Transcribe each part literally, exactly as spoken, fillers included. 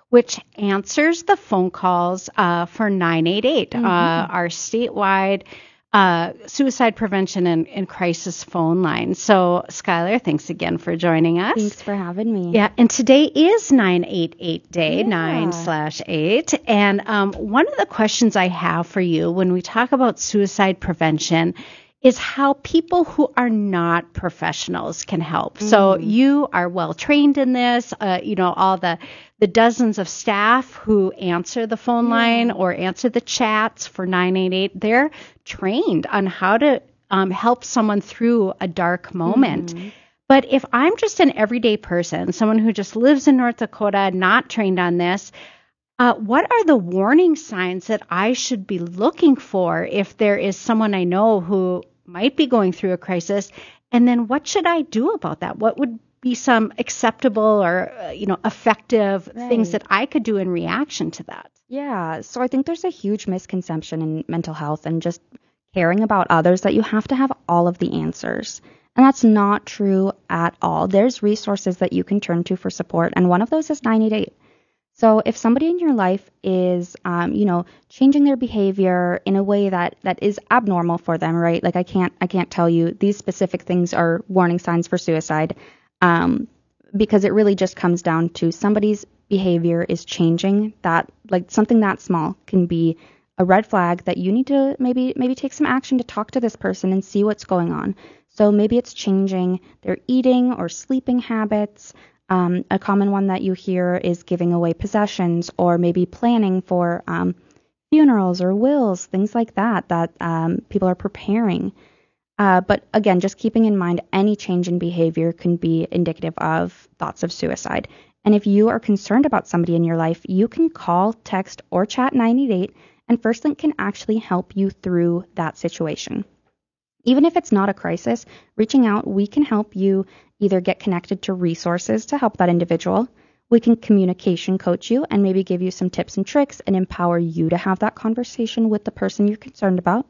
which answers the phone calls uh, for nine eight eight, mm-hmm. uh, our statewide uh, suicide prevention and, and crisis phone line. So, Skylar, thanks again for joining us. Thanks for having me. Yeah, and today is nine eight eight day, yeah. nine slash eight. And um, one of the questions I have for you when we talk about suicide prevention is how people who are not professionals can help. Mm. So you are well trained in this, uh, you know, all the the dozens of staff who answer the phone yeah. line or answer the chats for nine eight eight, they're trained on how to um, help someone through a dark moment. Mm. But if I'm just an everyday person, someone who just lives in North Dakota, not trained on this, Uh, what are the warning signs that I should be looking for if there is someone I know who might be going through a crisis? And then what should I do about that? What would be some acceptable or, uh, you know, effective right. things that I could do in reaction to that? Yeah. So I think there's a huge misconception in mental health and just caring about others that you have to have all of the answers. And that's not true at all. There's resources that you can turn to for support. And one of those is nine eight eight. So if somebody in your life is, um, you know, changing their behavior in a way that, that is abnormal for them, right? Like I can't I can't tell you these specific things are warning signs for suicide, um, because it really just comes down to somebody's behavior is changing. That like something that small can be a red flag that you need to maybe maybe take some action to talk to this person and see what's going on. So maybe it's changing their eating or sleeping habits. Um, a common one that you hear is giving away possessions or maybe planning for um, funerals or wills, things like that, that um, people are preparing. Uh, but again, just keeping in mind any change in behavior can be indicative of thoughts of suicide. And if you are concerned about somebody in your life, you can call, text, or chat nine eight eight, and FirstLink can actually help you through that situation. Even if it's not a crisis, reaching out, we can help you either get connected to resources to help that individual. We can communication coach you and maybe give you some tips and tricks and empower you to have that conversation with the person you're concerned about.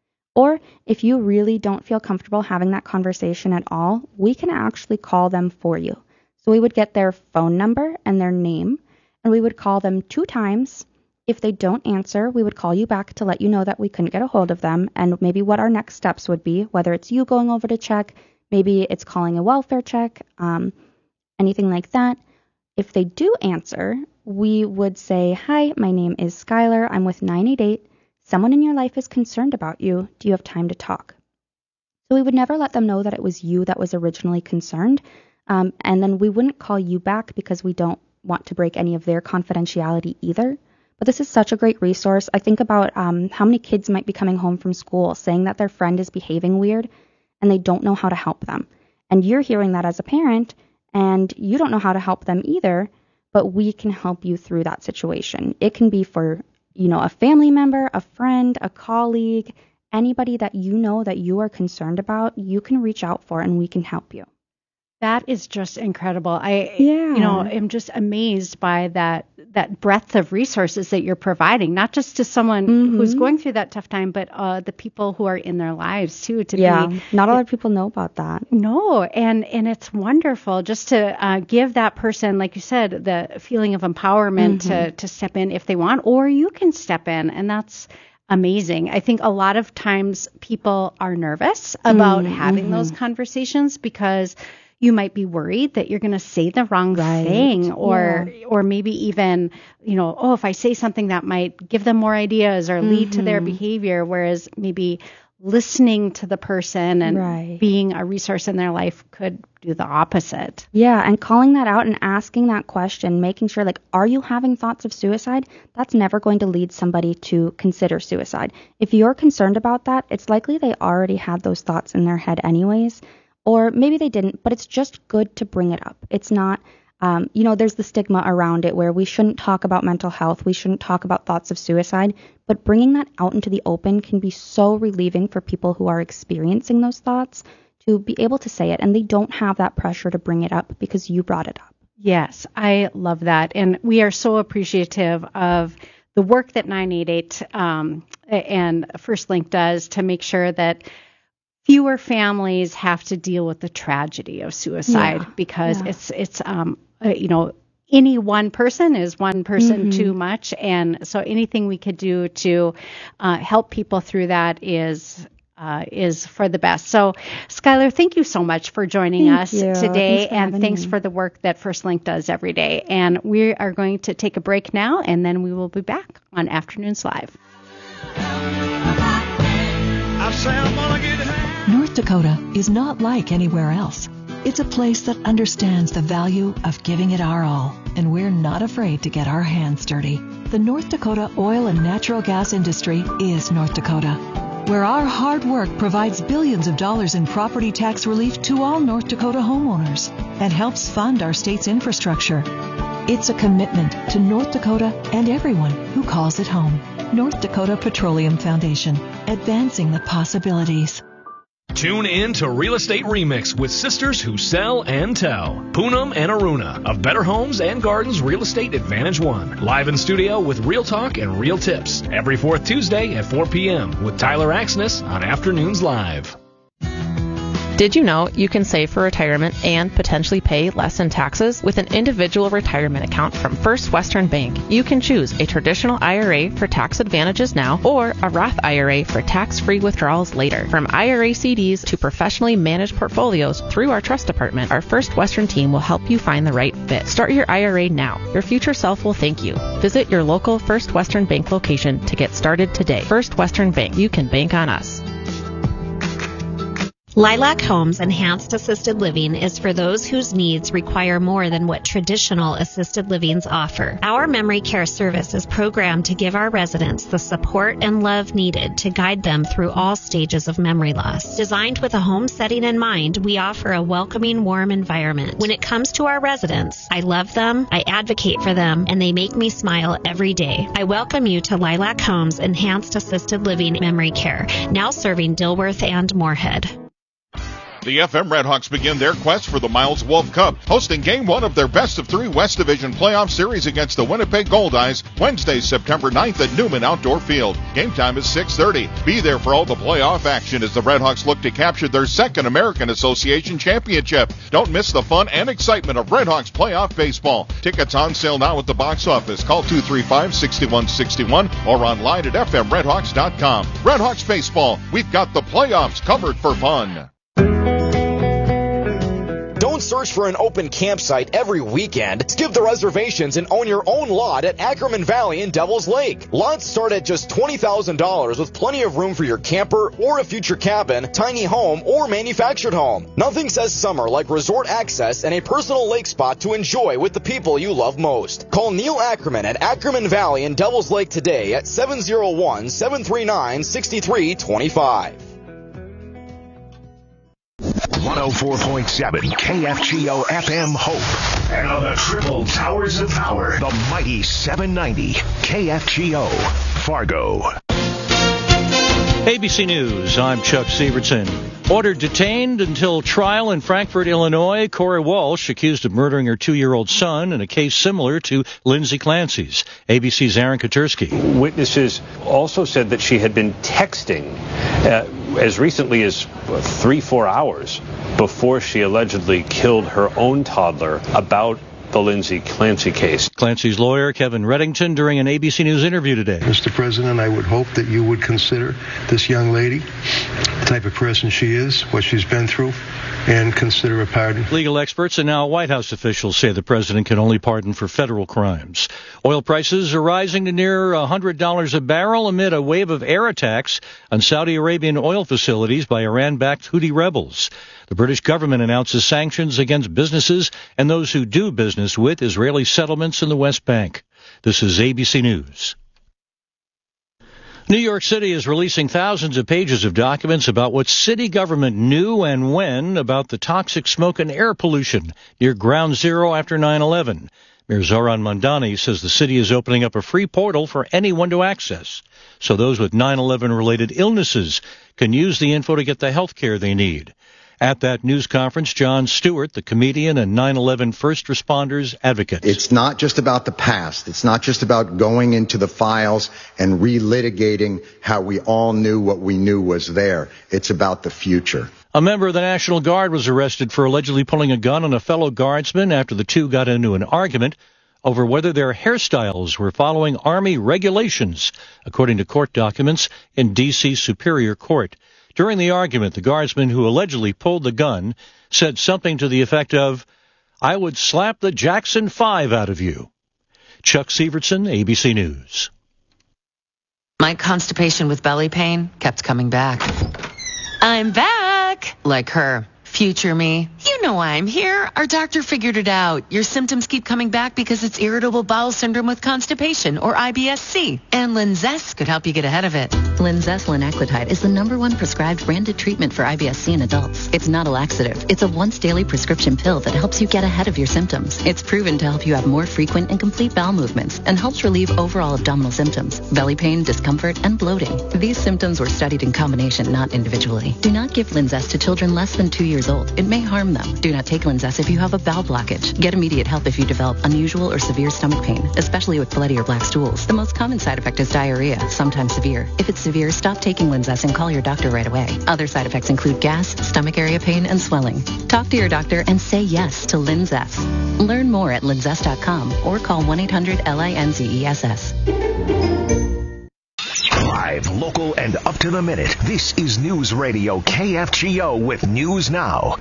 Or if you really don't feel comfortable having that conversation at all, we can actually call them for you. So we would get their phone number and their name, and we would call them two times. If they don't answer, we would call you back to let you know that we couldn't get a hold of them and maybe what our next steps would be, whether it's you going over to check, maybe it's calling a welfare check, um, anything like that. If they do answer, we would say, hi, my name is Skylar. I'm with nine eight eight. Someone in your life is concerned about you. Do you have time to talk? So we would never let them know that it was you that was originally concerned. Um, and then we wouldn't call you back because we don't want to break any of their confidentiality either. But this is such a great resource. I think about um, how many kids might be coming home from school saying that their friend is behaving weird and they don't know how to help them. And you're hearing that as a parent and you don't know how to help them either, but we can help you through that situation. It can be for, you know, a family member, a friend, a colleague, anybody that you know that you are concerned about, you can reach out for and we can help you. That is just incredible. I, yeah. you know, am just amazed by that that breadth of resources that you're providing, not just to someone mm-hmm. who's going through that tough time, but uh, the people who are in their lives too. To yeah, be, not a lot of people know about that. No, and and it's wonderful just to uh, give that person, like you said, the feeling of empowerment mm-hmm. to to step in if they want, or you can step in, and that's amazing. I think a lot of times people are nervous about mm-hmm. having those conversations because you might be worried that you're going to say the wrong right. thing or yeah. or maybe even, you know, oh, if I say something that might give them more ideas or lead mm-hmm. to their behavior, whereas maybe listening to the person and right. being a resource in their life could do the opposite. Yeah, and calling that out and asking that question, making sure, like, are you having thoughts of suicide? That's never going to lead somebody to consider suicide. If you're concerned about that, it's likely they already had those thoughts in their head anyways. Or maybe they didn't, but it's just good to bring it up. It's not, um, you know, there's the stigma around it where we shouldn't talk about mental health. We shouldn't talk about thoughts of suicide. But bringing that out into the open can be so relieving for people who are experiencing those thoughts to be able to say it. And they don't have that pressure to bring it up because you brought it up. Yes, I love that. And we are so appreciative of the work that nine eight eight um, and FirstLink does to make sure that fewer families have to deal with the tragedy of suicide yeah, because yeah. it's, it's um, uh, you know, any one person is one person Mm-hmm. too much. And so anything we could do to uh, help people through that is uh, is for the best. So, Skylar, thank you so much for joining Thank us you. today. Thanks for and having thanks me. for the work that First Link does every day. And we are going to take a break now, and then we will be back on Afternoons Live. North Dakota is not like anywhere else. It's a place that understands the value of giving it our all, and we're not afraid to get our hands dirty. The North Dakota oil and natural gas industry is North Dakota, where our hard work provides billions of dollars in property tax relief to all North Dakota homeowners and helps fund our state's infrastructure. It's a commitment to North Dakota and everyone who calls it home. North Dakota Petroleum Foundation, advancing the possibilities. Tune in to Real Estate Remix with sisters who sell and tell. Poonam and Aruna of Better Homes and Gardens Real Estate Advantage One. Live in studio with real talk and real tips. Every fourth Tuesday at four p.m. with Tyler Axness on Afternoons Live. Did you know you can save for retirement and potentially pay less in taxes with an individual retirement account from First Western Bank? You can choose a traditional I R A for tax advantages now or a Roth I R A for tax-free withdrawals later. From I R A C Ds to professionally managed portfolios through our trust department, our First Western team will help you find the right fit. Start your I R A now. Your future self will thank you. Visit your local First Western Bank location to get started today. First Western Bank. You can bank on us. Lilac Homes Enhanced Assisted Living is for those whose needs require more than what traditional assisted livings offer. Our memory care service is programmed to give our residents the support and love needed to guide them through all stages of memory loss. Designed with a home setting in mind, we offer a welcoming, warm environment. When it comes to our residents, I love them, I advocate for them, and they make me smile every day. I welcome you to Lilac Homes Enhanced Assisted Living Memory Care, now serving Dilworth and Moorhead. The F M Redhawks begin their quest for the Miles Wolf Cup, hosting game one of their best of three West Division playoff series against the Winnipeg Goldeyes, Wednesday, September ninth at Newman Outdoor Field. Game time is six thirty. Be there for all the playoff action as the Redhawks look to capture their second American Association championship. Don't miss the fun and excitement of Redhawks playoff baseball. Tickets on sale now at the box office. Call two three five, six one six one or online at f m redhawks dot com. Redhawks baseball, we've got the playoffs covered for fun. Don't search for an open campsite every weekend. Skip the reservations and own your own lot at Ackerman Valley in Devil's Lake. Lots start at just twenty thousand dollars with plenty of room for your camper or a future cabin, tiny home, or manufactured home. Nothing says summer like resort access and a personal lake spot to enjoy with the people you love most. Call Neil Ackerman at Ackerman Valley in Devil's Lake today at seven oh one, seven three nine, six three two five. one oh four point seven K F G O F M Hope. And on the triple towers of power, the mighty seven ninety K F G O Fargo. A B C News, I'm Chuck Sievertson. Ordered detained until trial in Frankfort, Illinois, Corey Walsh, accused of murdering her two-year-old son in a case similar to Lindsay Clancy's. A B C's Aaron Katersky. Witnesses also said that she had been texting uh, as recently as three, four hours before she allegedly killed her own toddler about the Lindsay Clancy case. Clancy's lawyer, Kevin Reddington, during an A B C News interview today. Mister President, I would hope that you would consider this young lady, the type of person she is, what she's been through, and consider a pardon. Legal experts and now White House officials say the president can only pardon for federal crimes. Oil prices are rising to near one hundred dollars a barrel amid a wave of air attacks on Saudi Arabian oil facilities by Iran-backed Houthi rebels. The British government announces sanctions against businesses and those who do business with Israeli settlements in the West Bank. This is A B C News. New York City is releasing thousands of pages of documents about what city government knew and when about the toxic smoke and air pollution near Ground Zero after nine eleven. Mayor Zoran Mondani says the city is opening up a free portal for anyone to access, so those with nine eleven-related illnesses can use the info to get the health care they need. At that news conference, Jon Stewart, the comedian and nine eleven first responders advocate. It's not just about the past. It's not just about going into the files and relitigating how we all knew what we knew was there. It's about the future. A member of the National Guard was arrested for allegedly pulling a gun on a fellow guardsman after the two got into an argument. over whether their hairstyles were following Army regulations, according to court documents in D C Superior Court. During the argument, the guardsman who allegedly pulled the gun said something to the effect of, "I would slap the Jackson five out of you." Chuck Severson, A B C News. My constipation with belly pain kept coming back. I'm back! Like her. Future me. You know why I'm here. Our doctor figured it out. Your symptoms keep coming back because it's irritable bowel syndrome with constipation, or I B S C. And Linzess could help you get ahead of it. Linzess linaclotide is the number one prescribed branded treatment for I B S C in adults. It's not a laxative. It's a once-daily prescription pill that helps you get ahead of your symptoms. It's proven to help you have more frequent and complete bowel movements and helps relieve overall abdominal symptoms, belly pain, discomfort, and bloating. These symptoms were studied in combination, not individually. Do not give Linzess to children less than two years old. It may harm them. Do not take Linzess if you have a bowel blockage. Get immediate help if you develop unusual or severe stomach pain, especially with bloody or black stools. The most common side effect is diarrhea, sometimes severe. If it's severe, stop taking Linzess and call your doctor right away. Other side effects include gas, stomach area pain, and swelling. Talk to your doctor and say yes to Linzess. Learn more at linzess dot com or call one eight hundred L I N Z E S S. Live, local, and up to the minute. This is News Radio K F G O with News Now.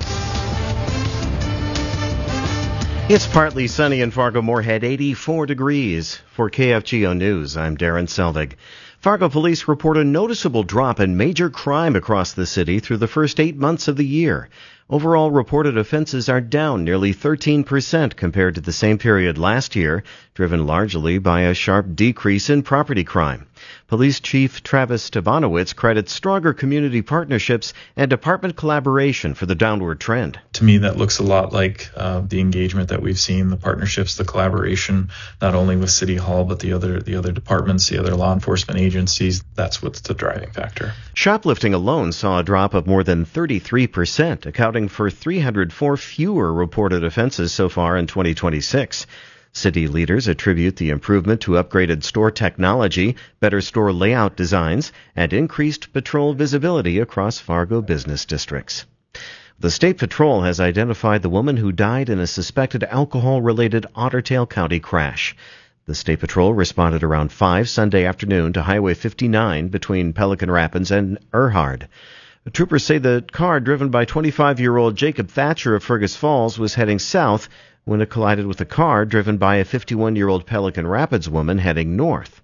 It's partly sunny in Fargo-Moorhead, eighty-four degrees. For K F G O News, I'm Darren Selvig. Fargo police report a noticeable drop in major crime across the city through the first eight months of the year. Overall reported offenses are down nearly thirteen percent compared to the same period last year, driven largely by a sharp decrease in property crime. Police Chief Travis Stevanowitz credits stronger community partnerships and department collaboration for the downward trend. To me, that looks a lot like uh, the engagement that we've seen, the partnerships, the collaboration, not only with City Hall, but the other the other departments, the other law enforcement agencies. That's what's the driving factor. Shoplifting alone saw a drop of more than thirty-three percent, accounting for three hundred four fewer reported offenses so far in twenty twenty-six. City leaders attribute the improvement to upgraded store technology, better store layout designs, and increased patrol visibility across Fargo business districts. The State Patrol has identified the woman who died in a suspected alcohol-related Otter Tail County crash. The State Patrol responded around five Sunday afternoon to Highway fifty-nine between Pelican Rapids and Erhard. Troopers say the car driven by twenty-five-year-old Jacob Thatcher of Fergus Falls was heading south when it collided with a car driven by a fifty-one-year-old Pelican Rapids woman heading north.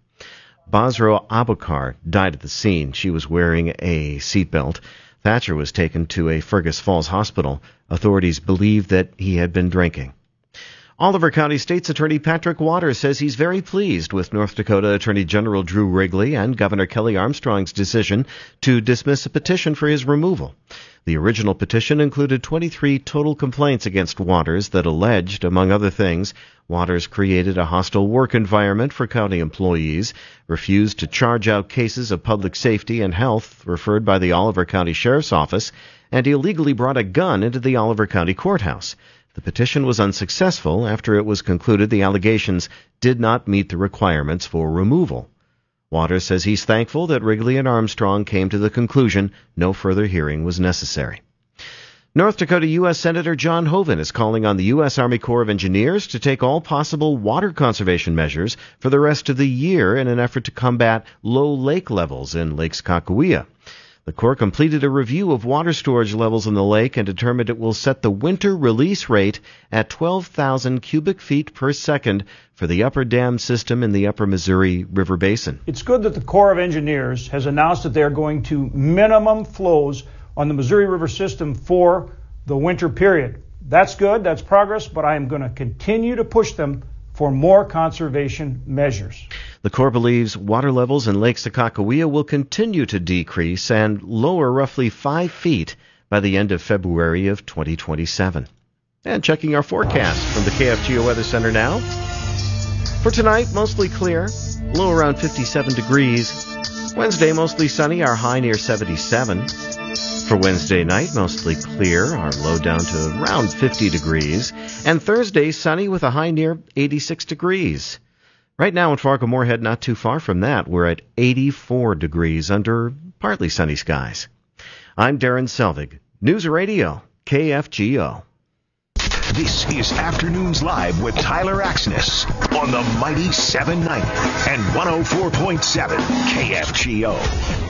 Basro Abukar died at the scene. She was wearing a seatbelt. Thatcher was taken to a Fergus Falls hospital. Authorities believe that he had been drinking. Oliver County State's Attorney Patrick Waters says he's very pleased with North Dakota Attorney General Drew Wrigley and Governor Kelly Armstrong's decision to dismiss a petition for his removal. The original petition included twenty-three total complaints against Waters that alleged, among other things, Waters created a hostile work environment for county employees, refused to charge out cases of public safety and health referred by the Oliver County Sheriff's Office, and illegally brought a gun into the Oliver County Courthouse. The petition was unsuccessful after it was concluded the allegations did not meet the requirements for removal. Waters says he's thankful that Wrigley and Armstrong came to the conclusion no further hearing was necessary. North Dakota U S Senator John Hoeven is calling on the U S Army Corps of Engineers to take all possible water conservation measures for the rest of the year in an effort to combat low lake levels in Lake Sakakawea. The Corps completed a review of water storage levels in the lake and determined it will set the winter release rate at twelve thousand cubic feet per second for the upper dam system in the upper Missouri River Basin. It's good that the Corps of Engineers has announced that they're going to minimum flows on the Missouri River system for the winter period. That's good, that's progress, but I am going to continue to push them for more conservation measures. The Corps believes water levels in Lake Sakakawea will continue to decrease and lower roughly five feet by the end of February of twenty twenty-seven. And checking our forecast from the K F G O Weather Center now. For tonight, mostly clear, low around fifty-seven degrees. Wednesday, mostly sunny, our high near seventy-seven. For Wednesday night, mostly clear, our low down to around fifty degrees. And Thursday, sunny with a high near eighty-six degrees. Right now in Fargo-Moorhead, not too far from that, we're at eighty-four degrees under partly sunny skies. I'm Darren Selvig, News Radio, K F G O. This is Afternoons Live with Tyler Axness on the Mighty seven ninety and one oh four point seven K F G O.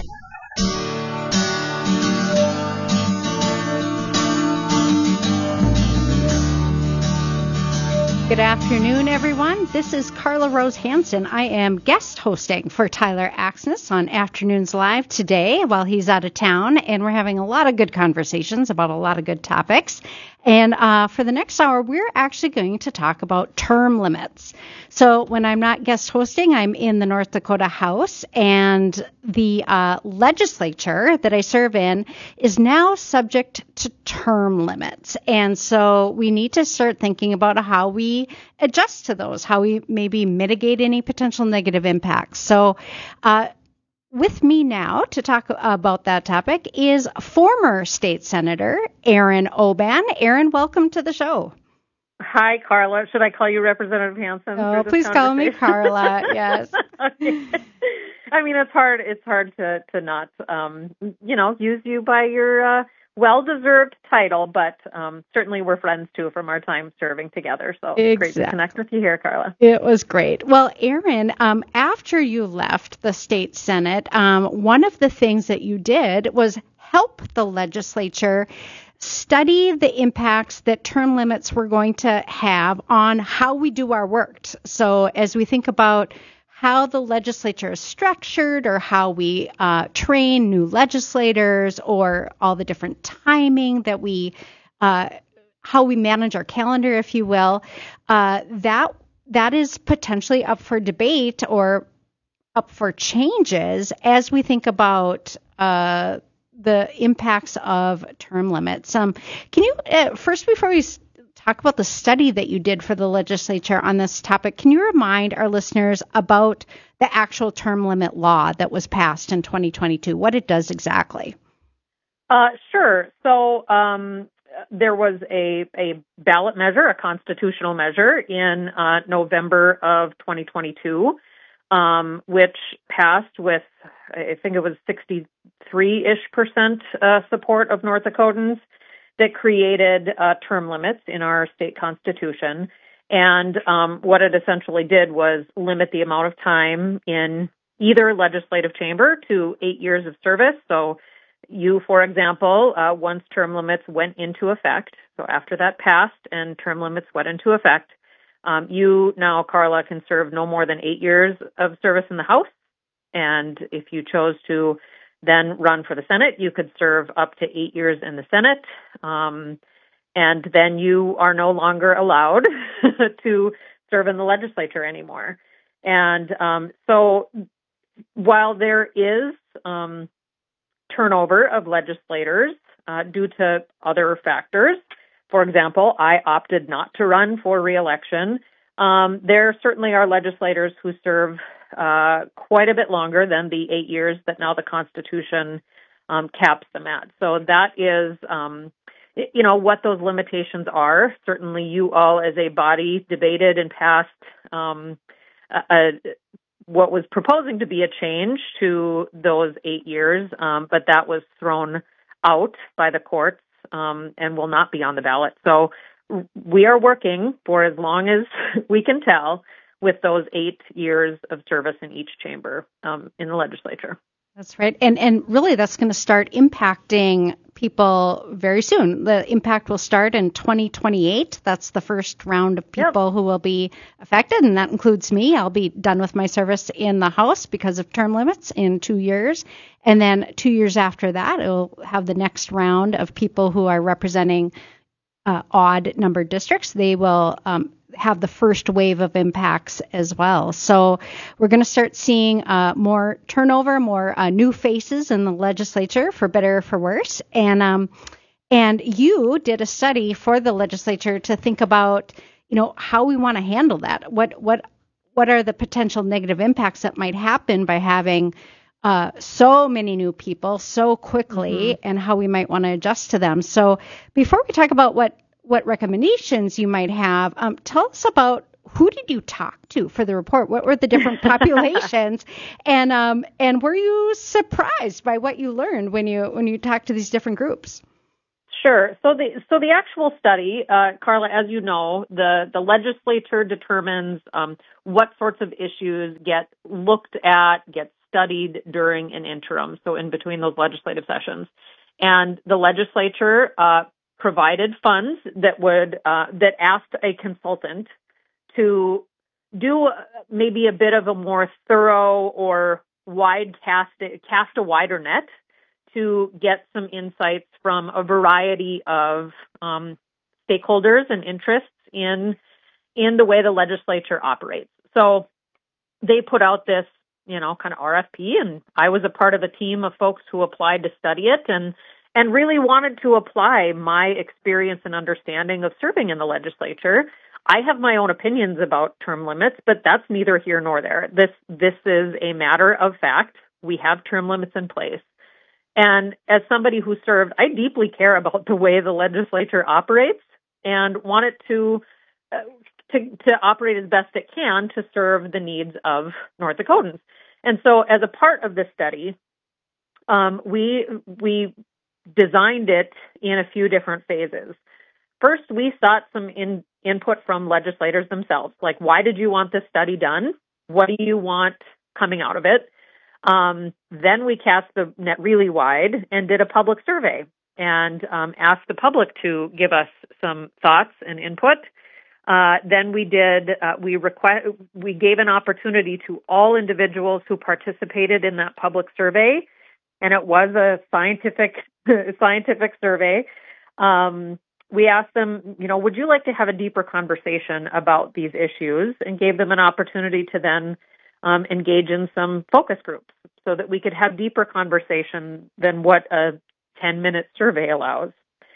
Good afternoon, everyone. This is Carla Rose Hansen. I am guest hosting for Tyler Axness on Afternoons Live today while he's out of town, and we're having a lot of good conversations about a lot of good topics. And uh, for the next hour, we're actually going to talk about term limits. So when I'm not guest hosting, I'm in the North Dakota House, and the uh, legislature that I serve in is now subject to term limits. And so we need to start thinking about how we adjust to those, how we maybe mitigate any potential negative impacts. So uh, with me now to talk about that topic is former state senator Erin Oban. Erin, welcome to the show. Hi, Carla. Should I call you Representative Hansen? Oh, please call me Carla. Yes. Okay. I mean, it's hard. It's hard to to not, um, you know, use you by your uh, well-deserved title, but um, certainly we're friends too from our time serving together. So exactly. It's great to connect with you here, Carla. It was great. Well, Erin, um, after you left the state Senate, um, one of the things that you did was help the legislature study the impacts that term limits were going to have on how we do our work. So as we think about how the legislature is structured or how we uh, train new legislators or all the different timing that we, uh, how we manage our calendar, if you will, uh, that that is potentially up for debate or up for changes as we think about uh, the impacts of term limits. Um, can you, uh, first, before we talk about the study that you did for the legislature on this topic, can you remind our listeners about the actual term limit law that was passed in twenty twenty-two, what it does exactly? Uh, sure. So um, there was a, a ballot measure, a constitutional measure in uh, November of twenty twenty-two, um, which passed with, I think it was sixty-three-ish percent uh, support of North Dakotans, that created uh, term limits in our state constitution. And um, what it essentially did was limit the amount of time in either legislative chamber to eight years of service. So you, for example, uh, once term limits went into effect, so after that passed and term limits went into effect, um, you now, Carla, can serve no more than eight years of service in the House. And if you chose to then run for the Senate, you could serve up to eight years in the Senate, um, and then you are no longer allowed to serve in the legislature anymore. And um, so while there is um, turnover of legislators uh, due to other factors, for example, I opted not to run for re-election, um, there certainly are legislators who serve Uh, quite a bit longer than the eight years that now the Constitution um, caps them at. So that is, um, you know, what those limitations are. Certainly you all as a body debated and passed um, a, a, what was proposing to be a change to those eight years, um, but that was thrown out by the courts um, and will not be on the ballot. So we are working for as long as we can tell with those eight years of service in each chamber um, in the legislature. That's right. And and really that's going to start impacting people very soon. The impact will start in twenty twenty-eight. That's the first round of people yep. who will be affected, and that includes me. I'll be done with my service in the House because of term limits in two years. And then two years after that, it'll have the next round of people who are representing uh, odd numbered districts. They will um, have the first wave of impacts as well. So we're going to start seeing uh, more turnover, more uh, new faces in the legislature, for better or for worse. And um, and you did a study for the legislature to think about, you know, how we want to handle that. What what what are the potential negative impacts that might happen by having uh, so many new people so quickly, mm-hmm. and how we might want to adjust to them. So before we talk about what what recommendations you might have, um, tell us about who did you talk to for the report? What were the different populations, and um, and were you surprised by what you learned when you when you talked to these different groups? Sure. So the so the actual study, uh, Carla, as you know, the the legislature determines um, what sorts of issues get looked at, get studied during an interim, so in between those legislative sessions, and the legislature uh, provided funds that would uh, that asked a consultant to do maybe a bit of a more thorough or wide cast cast a wider net to get some insights from a variety of um, stakeholders and interests in in the way the legislature operates. So they put out this, you know, kind of R F P, and I was a part of a team of folks who applied to study it and and really wanted to apply my experience and understanding of serving in the legislature. I have my own opinions about term limits, but that's neither here nor there. This this is a matter of fact. We have term limits in place. And as somebody who served, I deeply care about the way the legislature operates and want it to, uh, to to operate as best it can to serve the needs of North Dakotans. And so, as a part of this study, um, we we designed it in a few different phases. First, we sought some in, input from legislators themselves, like, why did you want this study done? What do you want coming out of it? Um, then we cast the net really wide and did a public survey and um, asked the public to give us some thoughts and input. Uh, then we did uh, we request we gave an opportunity to all individuals who participated in that public survey, and it was a scientific scientific survey. Um, we asked them, you know, would you like to have a deeper conversation about these issues, and gave them an opportunity to then Um, engage in some focus groups so that we could have deeper conversation than what a ten-minute survey allows.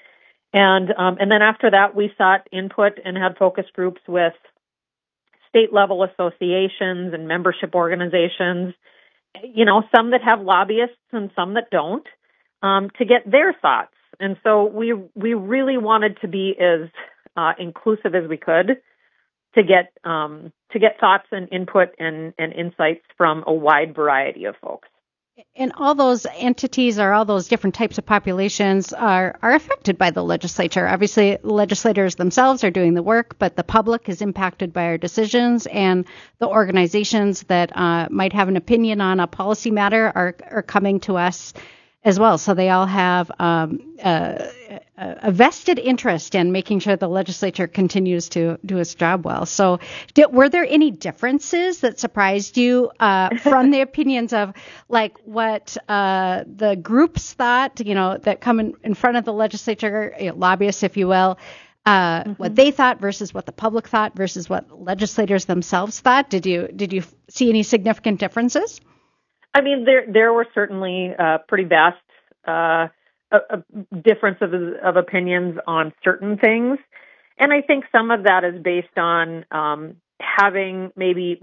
And um, and then after that, we sought input and had focus groups with state-level associations and membership organizations, you know, some that have lobbyists and some that don't, um, to get their thoughts. And so we we really wanted to be as uh, inclusive as we could to get um, to get thoughts and input and, and insights from a wide variety of folks. And all those entities or all those different types of populations are, are affected by the legislature. Obviously, legislators themselves are doing the work, but the public is impacted by our decisions, and the organizations that uh, might have an opinion on a policy matter are, are coming to us as well. So they all have um, a, a vested interest in making sure the legislature continues to do its job well. So did, were there any differences that surprised you uh, from the opinions of like what uh, the groups thought, you know, that come in, in front of the legislature, you know, lobbyists, if you will, uh, mm-hmm. what they thought versus what the public thought versus what legislators themselves thought? Did you did you see any significant differences? I mean, there there were certainly uh, pretty vast uh, a, a difference of of opinions on certain things, and I think some of that is based on um, having maybe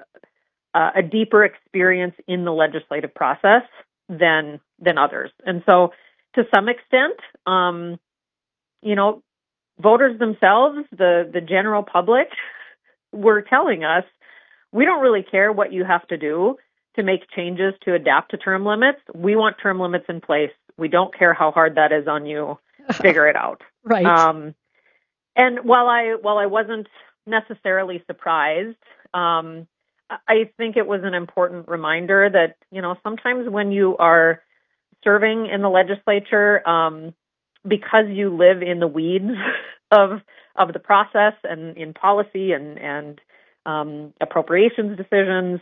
uh, a deeper experience in the legislative process than than others, and so to some extent, um, you know, voters themselves, the the general public, were telling us, we don't really care what you have to do to make changes to adapt to term limits. We want term limits in place. We don't care how hard that is on you. Figure it out. Right. Um, and while I while I wasn't necessarily surprised, um, I think it was an important reminder that, you know, sometimes when you are serving in the legislature, um, because you live in the weeds of of the process and in policy and and um, appropriations decisions,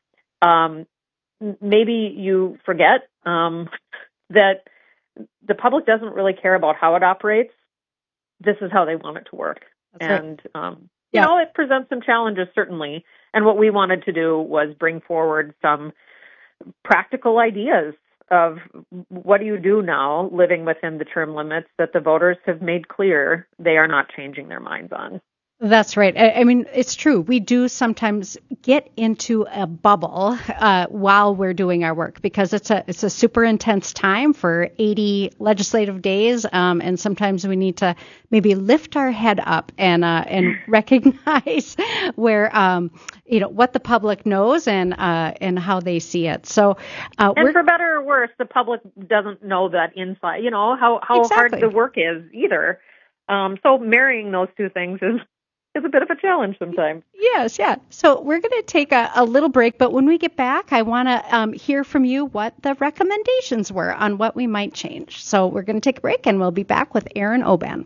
Um, maybe you forget um, that the public doesn't really care about how it operates. This is how they want it to work. That's and, right. um, you yeah. know, it presents some challenges, certainly. And what we wanted to do was bring forward some practical ideas of what do you do now living within the term limits that the voters have made clear they are not changing their minds on. That's right. I, I mean, it's true. We do sometimes get into a bubble uh, while we're doing our work because it's a it's a super intense time for eighty legislative days, um, and sometimes we need to maybe lift our head up and uh, and recognize where um, you know what the public knows and uh, and how they see it. So, uh, and we're, for better or worse, the public doesn't know that inside. You know how how exactly. hard the work is either. Um, so marrying those two things is. It's a bit of a challenge sometimes. Yes, yeah. So we're going to take a, a little break, but when we get back, I want to um, hear from you what the recommendations were on what we might change. So we're going to take a break, and we'll be back with Aaron Oban.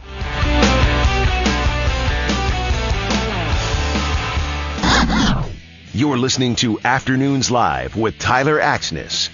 You're listening to Afternoons Live with Tyler Axness.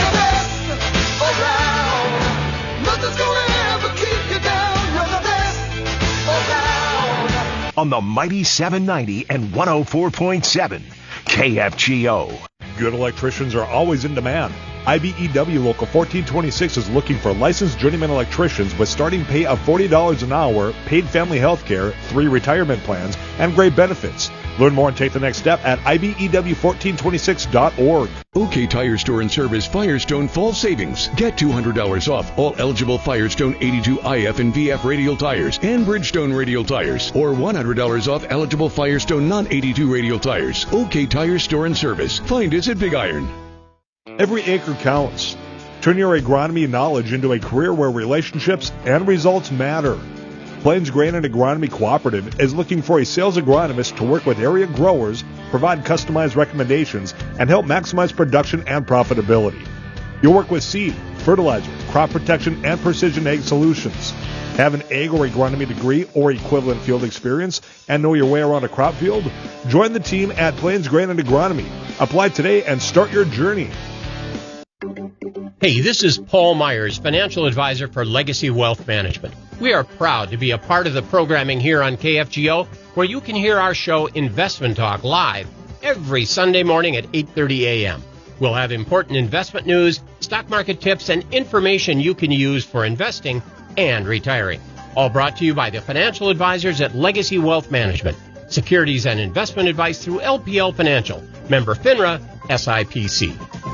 On the Mighty seven ninety and one oh four point seven K F G O. Good electricians are always in demand. I B E W Local fourteen twenty-six is looking for licensed journeyman electricians with starting pay of forty dollars an hour, paid family health care, three retirement plans, and great benefits. Learn more and take the next step at I B E W fourteen twenty-six dot org. OK Tire Store and Service Firestone Fall Savings. Get two hundred dollars off all eligible Firestone eighty-two I F and V F radial tires and Bridgestone radial tires, or one hundred dollars off eligible Firestone non eighty-two radial tires. OK Tire Store and Service. Find us at Big Iron. Every acre counts. Turn your agronomy knowledge into a career where relationships and results matter. Plains Grain and Agronomy Cooperative is looking for a sales agronomist to work with area growers, provide customized recommendations, and help maximize production and profitability. You'll work with seed, fertilizer, crop protection, and precision ag solutions. Have an ag or agronomy degree or equivalent field experience and know your way around a crop field? Join the team at Plains Grain and Agronomy. Apply today and start your journey. Hey, this is Paul Myers, financial advisor for Legacy Wealth Management. We are proud to be a part of the programming here on K F G O, where you can hear our show Investment Talk live every Sunday morning at eight thirty a.m. We'll have important investment news, stock market tips, and information you can use for investing and retiring. All brought to you by the financial advisors at Legacy Wealth Management. Securities and investment advice through L P L Financial. Member FINRA, S I P C.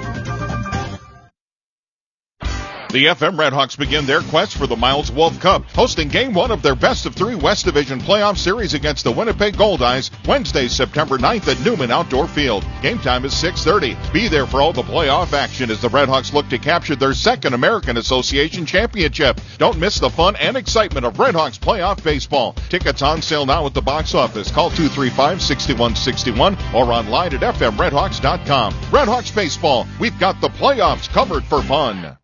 The F M Redhawks begin their quest for the Miles Wolf Cup, hosting Game one of their best of three West Division playoff series against the Winnipeg Goldeyes, Wednesday, September ninth at Newman Outdoor Field. Game time is six thirty. Be there for all the playoff action as the Redhawks look to capture their second American Association championship. Don't miss the fun and excitement of Redhawks playoff baseball. Tickets on sale now at the box office. Call two three five, six one six one or online at f m redhawks dot com. Redhawks baseball, we've got the playoffs covered for fun.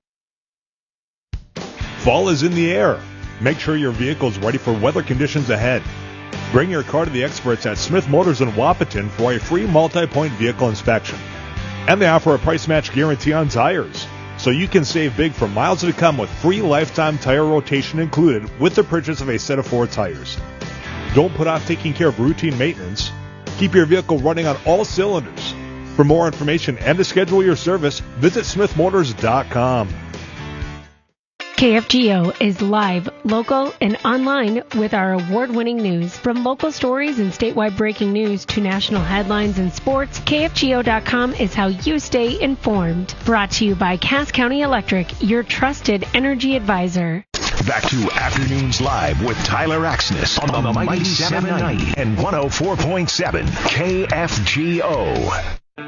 Fall is in the air. Make sure your vehicle is ready for weather conditions ahead. Bring your car to the experts at Smith Motors in Wapaton for a free multi-point vehicle inspection. And they offer a price match guarantee on tires, so you can save big for miles to come with free lifetime tire rotation included with the purchase of a set of four tires. Don't put off taking care of routine maintenance. Keep your vehicle running on all cylinders. For more information and to schedule your service, visit smith motors dot com. K F G O is live, local, and online with our award-winning news. From local stories and statewide breaking news to national headlines and sports, K F G O dot com is how you stay informed. Brought to you by Cass County Electric, your trusted energy advisor. Back to Afternoons Live with Tyler Axness on, on the Mighty seven ninety and one oh four point seven K F G O.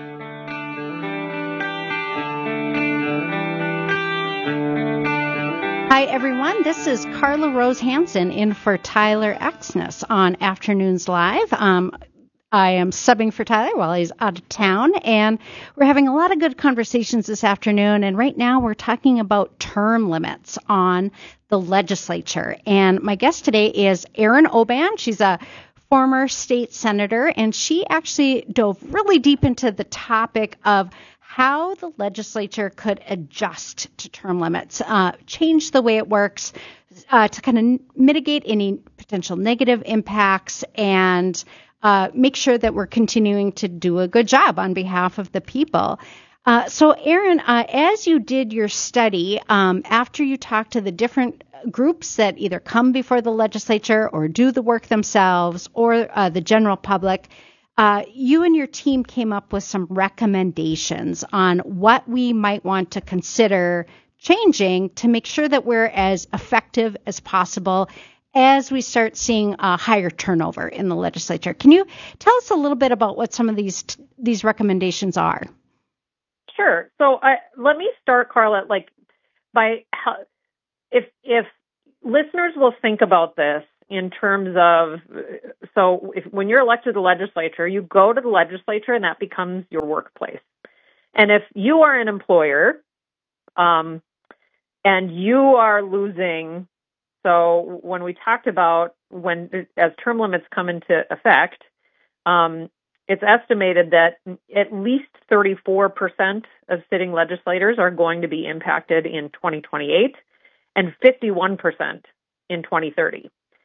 Hi, everyone. This is Carla Rose Hansen in for Tyler Axness on Afternoons Live. Um, I am subbing for Tyler while he's out of town, and we're having a lot of good conversations this afternoon. And right now we're talking about term limits on the legislature. And my guest today is Erin Oban. She's a former state senator, and she actually dove really deep into the topic of how the legislature could adjust to term limits, uh, change the way it works uh, to kind of mitigate any potential negative impacts and uh, make sure that we're continuing to do a good job on behalf of the people. Uh, so, Erin, uh, as you did your study, um, after you talked to the different groups that either come before the legislature or do the work themselves, or uh, the general public. Uh, you and your team came up with some recommendations on what we might want to consider changing to make sure that we're as effective as possible as we start seeing a higher turnover in the legislature. Can you tell us a little bit about what some of these these recommendations are? Sure. So I, let me start, Carla, like by how, if if listeners will think about this in terms of, so if, when you're elected to the legislature, you go to the legislature and that becomes your workplace. And if you are an employer, um, and you are losing, so when we talked about when, as term limits come into effect, um, it's estimated that at least thirty-four percent of sitting legislators are going to be impacted in twenty twenty-eight and fifty-one percent in twenty thirty.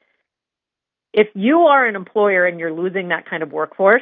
If you are an employer and you're losing that kind of workforce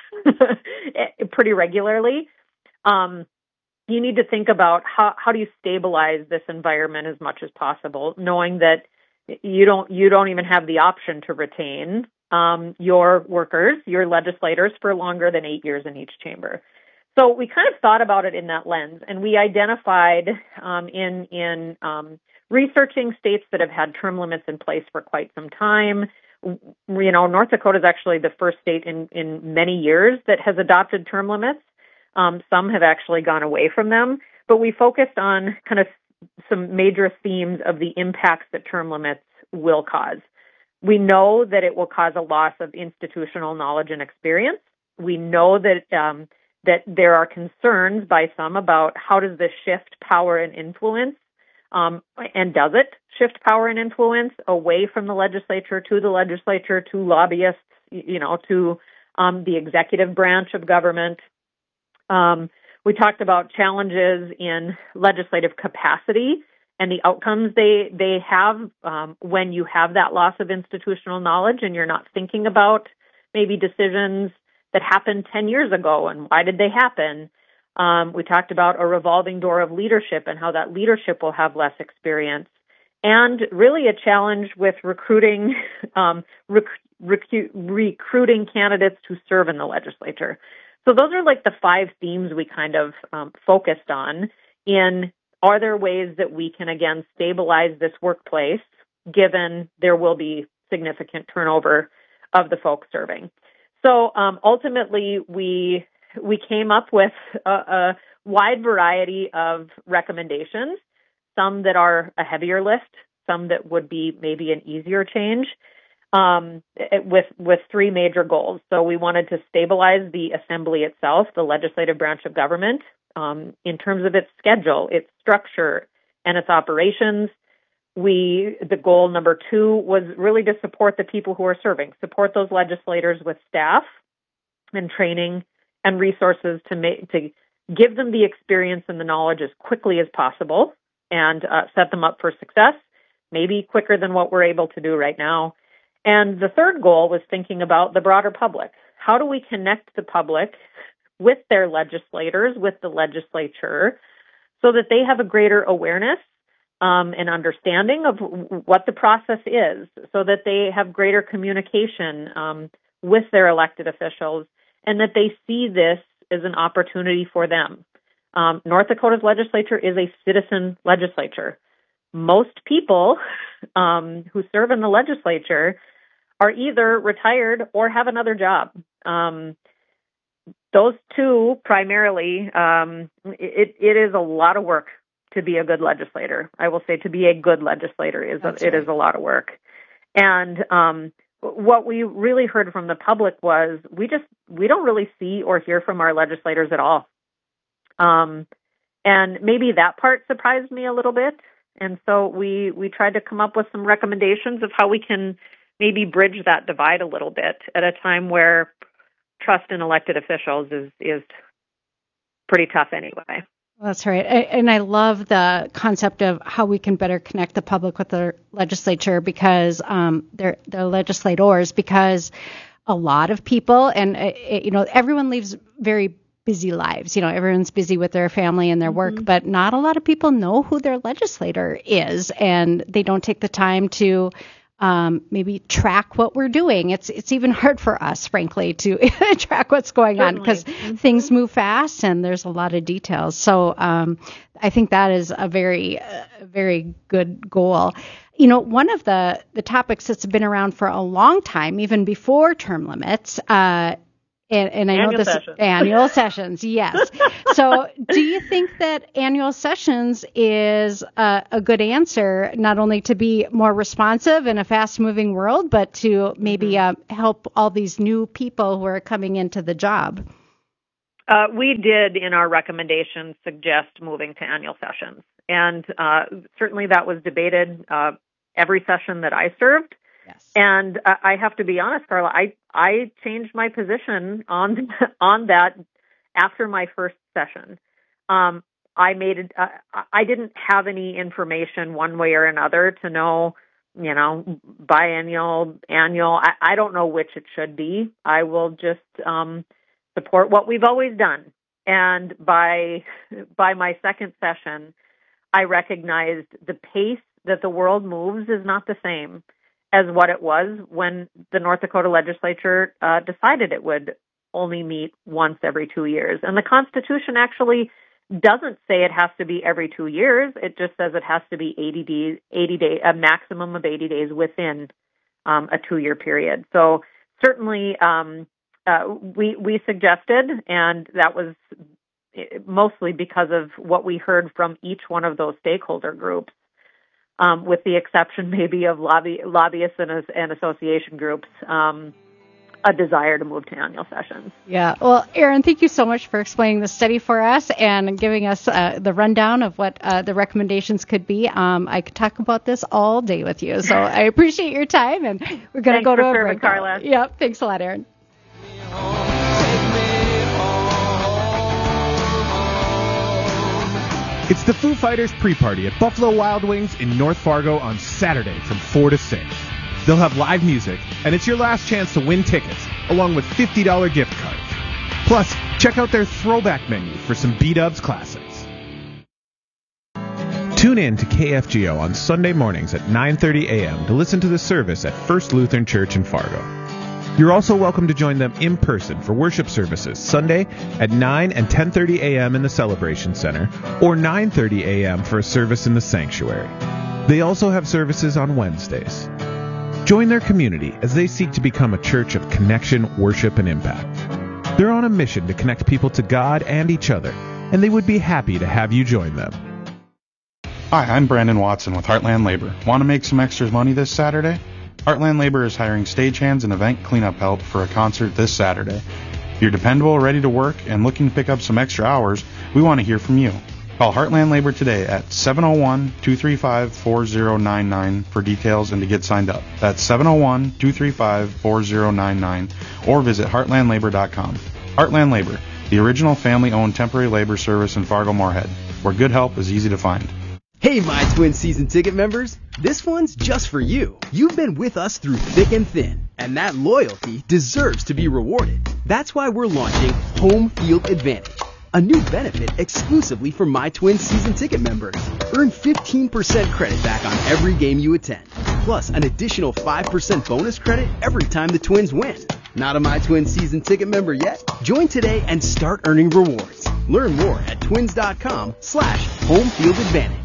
pretty regularly, um, you need to think about how, how do you stabilize this environment as much as possible, knowing that you don't you don't even have the option to retain um, your workers, your legislators, for longer than eight years in each chamber. So we kind of thought about it in that lens, and we identified um, in in um, researching states that have had term limits in place for quite some time. You know, North Dakota is actually the first state in, in many years that has adopted term limits. Um, some have actually gone away from them, but we focused on kind of some major themes of the impacts that term limits will cause. We know that it will cause a loss of institutional knowledge and experience. We know that um, that there are concerns by some about how does this shift power and influence, um, and does it shift power and influence away from the legislature to the legislature, to lobbyists, you know, to um, the executive branch of government. Um, we talked about challenges in legislative capacity and the outcomes they they have um, when you have that loss of institutional knowledge and you're not thinking about maybe decisions that happened ten years ago and why did they happen. Um, we talked about a revolving door of leadership and how that leadership will have less experience, and really a challenge with recruiting um, rec- rec- recruiting candidates to serve in the legislature. So those are like the five themes we kind of um, focused on in, are there ways that we can, again, stabilize this workplace given there will be significant turnover of the folks serving. So um, ultimately, we we came up with a, a wide variety of recommendations, some that are a heavier lift, some that would be maybe an easier change. Um, with with three major goals. So we wanted to stabilize the assembly itself, the legislative branch of government, um, in terms of its schedule, its structure, and its operations. We the goal number two was really to support the people who are serving, support those legislators with staff and training and resources to make to give them the experience and the knowledge as quickly as possible and uh, set them up for success, maybe quicker than what we're able to do right now. And the third goal was thinking about the broader public. How do we connect the public with their legislators, with the legislature, so that they have a greater awareness um, and understanding of what the process is, so that they have greater communication um, with their elected officials, and that they see this as an opportunity for them. Um, North Dakota's legislature is a citizen legislature. Most people um, who serve in the legislature are either retired or have another job. Um, those two primarily, um, it, it is a lot of work to be a good legislator. I will say to be a good legislator is a, it is a lot of work. And um, what we really heard from the public was we just we don't really see or hear from our legislators at all. Um, and maybe that part surprised me a little bit. And so we we tried to come up with some recommendations of how we can maybe bridge that divide a little bit at a time where trust in elected officials is, is pretty tough anyway. That's right. And I love the concept of how we can better connect the public with the legislature because um, they're, they're legislators, because a lot of people, and, uh, you know, everyone leaves very busy lives. You know, everyone's busy with their family and their work, mm-hmm. but not a lot of people know who their legislator is, and they don't take the time to um, maybe track what we're doing. It's it's even hard for us, frankly, to track what's going Certainly. on because mm-hmm. things move fast and there's a lot of details. So um, I think that is a very, uh, very good goal. You know, one of the, the topics that's been around for a long time, even before term limits, uh, and, and I annual know this sessions. annual sessions, yes. So, do you think that annual sessions is a, a good answer, not only to be more responsive in a fast-moving world, but to maybe mm-hmm. uh, help all these new people who are coming into the job? Uh, we did, in our recommendations, suggest moving to annual sessions, and uh, certainly that was debated uh, every session that I served. Yes. And uh, I have to be honest, Carla, I, I changed my position on on that after my first session. Um, I made it, uh, I didn't have any information one way or another to know, you know, biennial, annual. I, I don't know which it should be. I will just um, support what we've always done. And by by my second session, I recognized the pace that the world moves is not the same as what it was when the North Dakota legislature uh, decided it would only meet once every two years. And the Constitution actually doesn't say it has to be every two years. It just says it has to be eighty days, eighty day, a maximum of eighty days within um, a two-year period. So certainly um, uh, we we suggested, and that was mostly because of what we heard from each one of those stakeholder groups. Um, with the exception maybe of lobby, lobbyists and, and association groups, um, a desire to move to annual sessions. Yeah. Well, Erin, thank you so much for explaining the study for us and giving us uh, the rundown of what uh, the recommendations could be. Um, I could talk about this all day with you, so I appreciate your time, and we're going to go to a break. Carla. Yep. Thanks a lot, Erin. It's the Foo Fighters pre-party at Buffalo Wild Wings in North Fargo on Saturday from four to six. They'll have live music, and it's your last chance to win tickets, along with fifty dollars gift cards. Plus, check out their throwback menu for some B-Dubs classics. Tune in to K F G O on Sunday mornings at nine thirty a.m. to listen to the service at First Lutheran Church in Fargo. You're also welcome to join them in person for worship services Sunday at nine and ten thirty a.m. in the Celebration Center, or nine thirty a.m. for a service in the sanctuary. They also have services on Wednesdays. Join their community as they seek to become a church of connection, worship, and impact. They're on a mission to connect people to God and each other, and they would be happy to have you join them. Hi, I'm Brandon Watson with Heartland Labor. Want to make some extra money this Saturday? Heartland Labor is hiring stagehands and event cleanup help for a concert this Saturday. If you're dependable, ready to work, and looking to pick up some extra hours, we want to hear from you. Call Heartland Labor today at seven oh one, two three five, four oh nine nine for details and to get signed up. That's seven oh one, two three five, four oh nine nine, or visit heartland labor dot com. Heartland Labor, the original family-owned temporary labor service in Fargo-Moorhead, where good help is easy to find. Hey, My Twin season ticket members, this one's just for you. You've been with us through thick and thin, and that loyalty deserves to be rewarded. That's why we're launching Home Field Advantage, a new benefit exclusively for My Twin season ticket members. Earn fifteen percent credit back on every game you attend, plus an additional five percent bonus credit every time the Twins win. Not a My Twin season ticket member yet? Join today and start earning rewards. Learn more at twins.com slash home field advantage.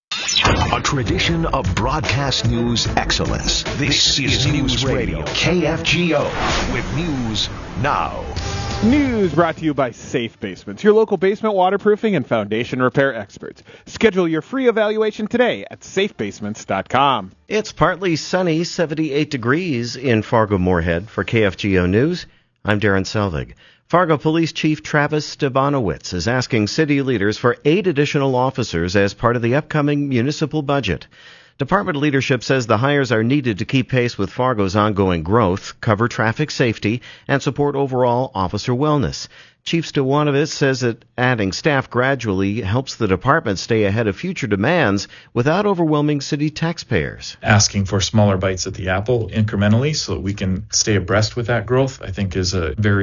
A tradition of broadcast news excellence. This, this is News Radio, K F G O, with News Now. News brought to you by Safe Basements, your local basement waterproofing and foundation repair experts. Schedule your free evaluation today at safe basements dot com. It's partly sunny, seventy-eight degrees in Fargo-Moorhead. For K F G O News, I'm Darren Selvig. Fargo Police Chief Travis Stebanowitz is asking city leaders for eight additional officers as part of the upcoming municipal budget. Department leadership says the hires are needed to keep pace with Fargo's ongoing growth, cover traffic safety, and support overall officer wellness. Chief Stebanowitz says that adding staff gradually helps the department stay ahead of future demands without overwhelming city taxpayers. Asking for smaller bites at the apple incrementally so that we can stay abreast with that growth, I think, is a very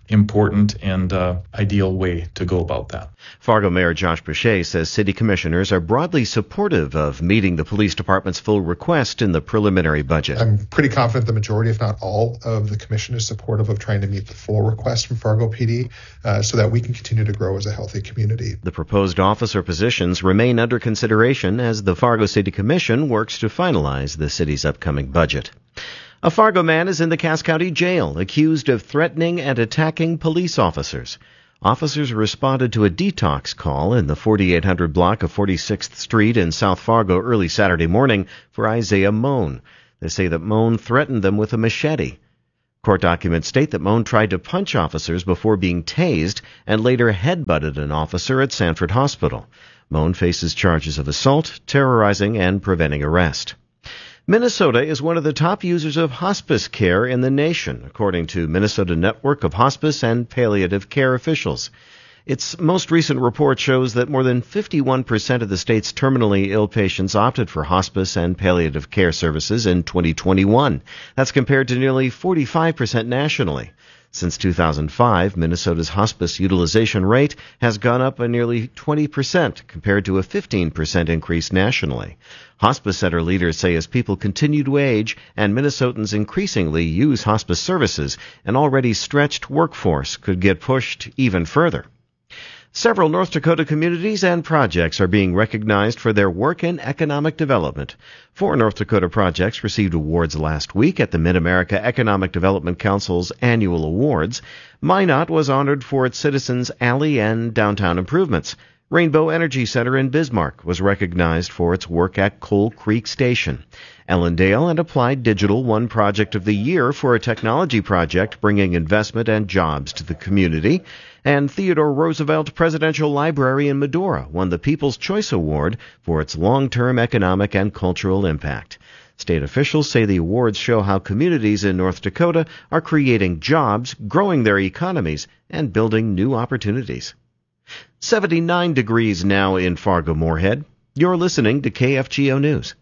important and uh, ideal way to go about that. Fargo Mayor Josh Boucher says city commissioners are broadly supportive of meeting the police department's full request in the preliminary budget. I'm pretty confident the majority, if not all, of the commission is supportive of trying to meet the full request from Fargo P D uh, so that we can continue to grow as a healthy community. The proposed officer positions remain under consideration as the Fargo City Commission works to finalize the city's upcoming budget. A Fargo man is in the Cass County Jail accused of threatening and attacking police officers. Officers responded to a detox call in the forty-eight hundred block of forty-sixth Street in South Fargo early Saturday morning for Isaiah Moan. They say that Moan threatened them with a machete. Court documents state that Moan tried to punch officers before being tased and later headbutted an officer at Sanford Hospital. Moan faces charges of assault, terrorizing, and preventing arrest. Minnesota is one of the top users of hospice care in the nation, according to Minnesota Network of Hospice and Palliative Care officials. Its most recent report shows that more than fifty-one percent of the state's terminally ill patients opted for hospice and palliative care services in twenty twenty-one. That's compared to nearly forty-five percent nationally. Since two thousand five, Minnesota's hospice utilization rate has gone up by nearly twenty percent compared to a fifteen percent increase nationally. Hospice center leaders say as people continue to age and Minnesotans increasingly use hospice services, an already stretched workforce could get pushed even further. Several North Dakota communities and projects are being recognized for their work in economic development. Four North Dakota projects received awards last week at the Mid-America Economic Development Council's annual awards. Minot was honored for its Citizens Alley and downtown improvements. Rainbow Energy Center in Bismarck was recognized for its work at Coal Creek Station. Ellendale and Applied Digital won Project of the Year for a technology project bringing investment and jobs to the community. And Theodore Roosevelt Presidential Library in Medora won the People's Choice Award for its long-term economic and cultural impact. State officials say the awards show how communities in North Dakota are creating jobs, growing their economies, and building new opportunities. seventy-nine degrees now in Fargo-Moorhead. You're listening to K F G O News.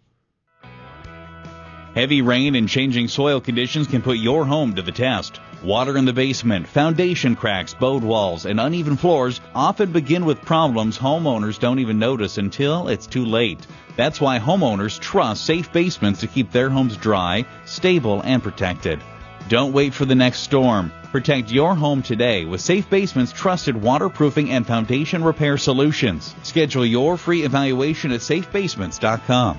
Heavy rain and changing soil conditions can put your home to the test. Water in the basement, foundation cracks, bowed walls, and uneven floors often begin with problems homeowners don't even notice until it's too late. That's why homeowners trust Safe Basements to keep their homes dry, stable, and protected. Don't wait for the next storm. Protect your home today with Safe Basements' trusted waterproofing and foundation repair solutions. Schedule your free evaluation at safe basements dot com.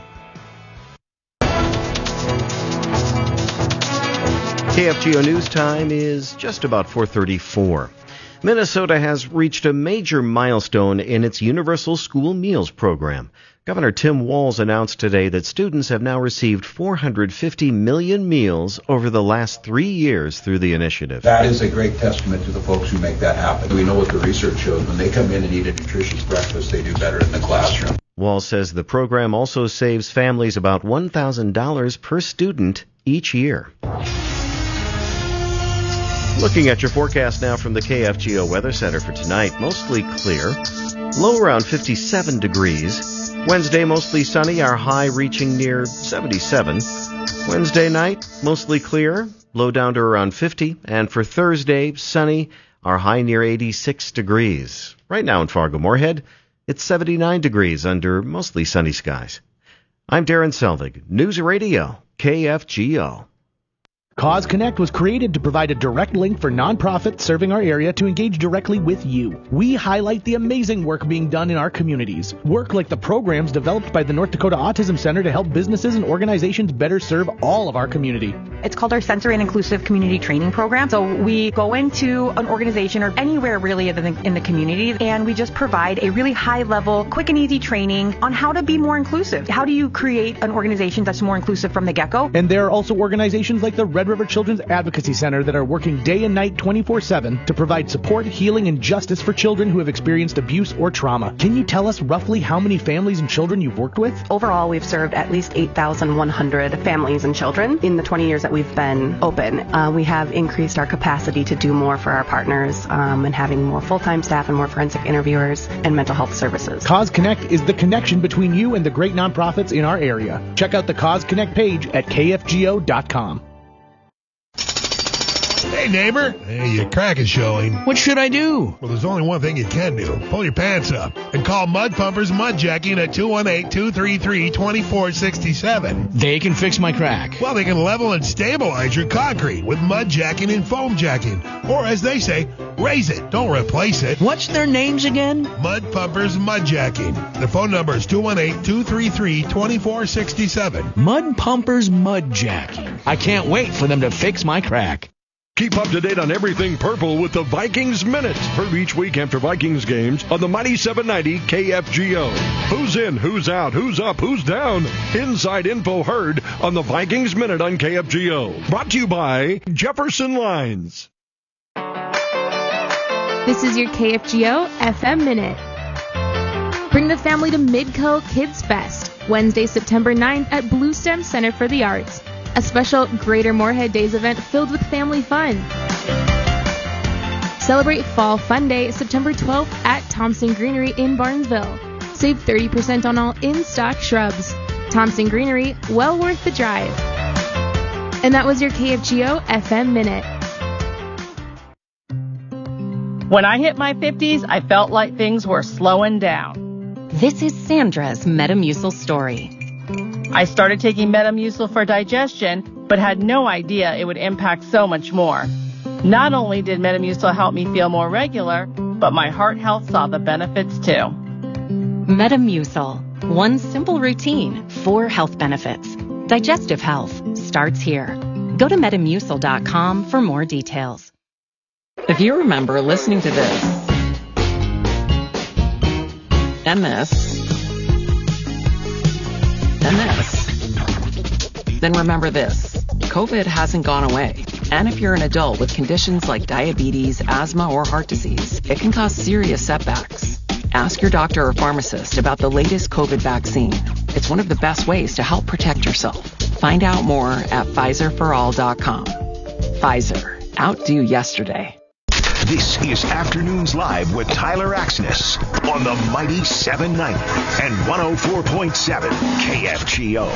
K F G O News time is just about four thirty-four. Minnesota has reached a major milestone in its Universal School Meals program. Governor Tim Walz announced today that students have now received four hundred fifty million meals over the last three years through the initiative. That is a great testament to the folks who make that happen. We know what the research shows. When they come in and eat a nutritious breakfast, they do better in the classroom. Walz says the program also saves families about one thousand dollars per student each year. Looking at your forecast now from the K F G O Weather Center for tonight, mostly clear. Low around fifty-seven degrees. Wednesday, mostly sunny, our high reaching near seventy-seven. Wednesday night, mostly clear, low down to around fifty. And for Thursday, sunny, our high near eighty-six degrees. Right now in Fargo-Moorhead, it's seventy-nine degrees under mostly sunny skies. I'm Darren Selvig, News Radio, K F G O. Cause Connect was created to provide a direct link for nonprofits serving our area to engage directly with you. We highlight the amazing work being done in our communities. Work like the programs developed by the North Dakota Autism Center to help businesses and organizations better serve all of our community. It's called our Sensory and Inclusive Community Training Program. So we go into an organization or anywhere really in the, in the community, and we just provide a really high-level, quick and easy training on how to be more inclusive. How do you create an organization that's more inclusive from the get-go? And there are also organizations like the Red River Children's Advocacy Center that are working day and night twenty-four seven to provide support, healing, and justice for children who have experienced abuse or trauma. Can you tell us roughly how many families and children you've worked with? Overall, we've served at least eight thousand one hundred families and children in the twenty years that we've been open. Uh, we have increased our capacity to do more for our partners um, and having more full-time staff and more forensic interviewers and mental health services. Cause Connect is the connection between you and the great nonprofits in our area. Check out the Cause Connect page at K F G O dot com. Hey, neighbor. Hey, your crack is showing. What should I do? Well, there's only one thing you can do. Pull your pants up and call Mud Pumpers Mud Jacking at two one eight, two three three, two four six seven. They can fix my crack. Well, they can level and stabilize your concrete with mud jacking and foam jacking. Or, as they say, raise it, don't replace it. What's their names again? Mud Pumpers Mud Jacking. The phone number is two one eight, two three three, two four six seven. Mud Pumpers Mud Jacking. I can't wait for them to fix my crack. Keep up to date on everything purple with the Vikings Minute. Heard each week after Vikings games on the Mighty seven ninety K F G O. Who's in, who's out, who's up, who's down? Inside info heard on the Vikings Minute on K F G O. Brought to you by Jefferson Lines. This is your K F G O F M Minute. Bring the family to Midco Kids Fest, Wednesday, September ninth at Blue Stem Center for the Arts. A special Greater Moorhead Days event filled with family fun. Celebrate Fall Fun Day, September twelfth at Thompson Greenery in Barnesville. Save thirty percent on all in-stock shrubs. Thompson Greenery, well worth the drive. And that was your K F G O F M Minute. When I hit my fifties, I felt like things were slowing down. This is Sandra's Metamucil story. I started taking Metamucil for digestion, but had no idea it would impact so much more. Not only did Metamucil help me feel more regular, but my heart health saw the benefits too. Metamucil. One simple routine, four health benefits. Digestive health starts here. Go to metamucil dot com for more details. If you remember listening to this, and this, and this, then remember this. COVID hasn't gone away. And if you're an adult with conditions like diabetes, asthma, or heart disease, it can cause serious setbacks. Ask your doctor or pharmacist about the latest COVID vaccine. It's one of the best ways to help protect yourself. Find out more at Pfizer for all dot com. Pfizer. Outdo yesterday. This is Afternoons Live with Tyler Axness on the Mighty seven ninety and one oh four point seven K F G O.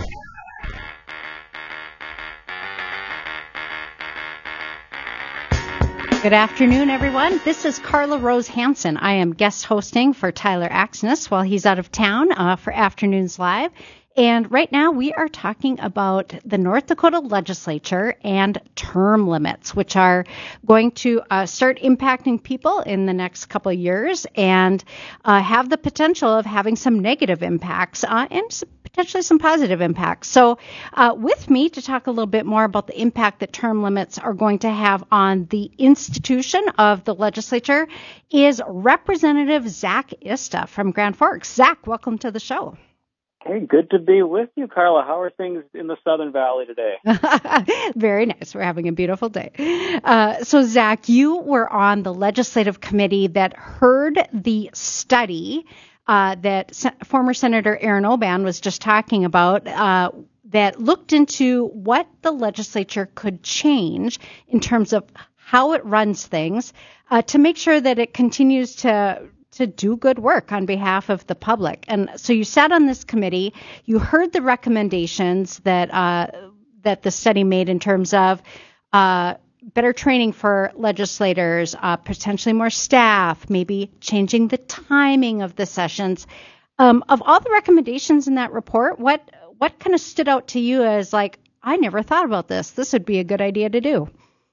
Good afternoon, everyone. This is Carla Rose Hansen. I am guest hosting for Tyler Axness while he's out of town uh, for Afternoons Live. And right now we are talking about the North Dakota legislature and term limits, which are going to uh, start impacting people in the next couple of years and uh, have the potential of having some negative impacts uh, and some, potentially some positive impacts. So uh, with me to talk a little bit more about the impact that term limits are going to have on the institution of the legislature is Representative Zach Ista from Grand Forks. Zach, welcome to the show. Hey, good to be with you, Carla. How are things in the Southern Valley today? Very nice. We're having a beautiful day. Uh, so, Zach, you were on the legislative committee that heard the study uh, that Se- former Senator Aaron Oban was just talking about uh, that looked into what the legislature could change in terms of how it runs things uh, to make sure that it continues to to do good work on behalf of the public. And so you sat on this committee, you heard the recommendations that uh, that the study made in terms of uh, better training for legislators, uh, potentially more staff, maybe changing the timing of the sessions. Um, of all the recommendations in that report, what what kind of stood out to you as like, I never thought about this. This would be a good idea to do.